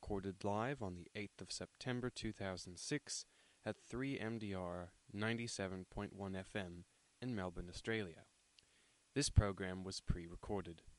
recorded live on the 8th of September 2006 at 3MDR 97.1 FM in Melbourne, Australia. This program was pre-recorded.